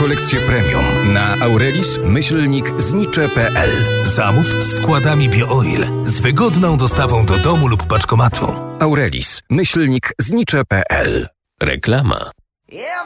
kolekcję premium na aurelis-znicze.pl. Zamów z wkładami BioOil z wygodną dostawą do domu lub paczkomatu. Aurelis-znicze.pl. Reklama.